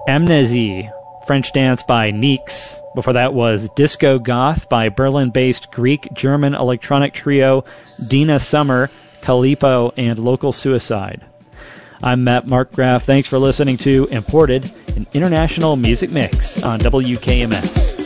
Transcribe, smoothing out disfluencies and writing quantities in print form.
Amnésie, French Dance by Neeks. Before that was Disco Goth by Berlin-based Greek-German electronic trio Dina Summer, Calipo, and Local Suicide. I'm Matt Markgraf. Thanks for listening to Imported, an international music mix on WKMS.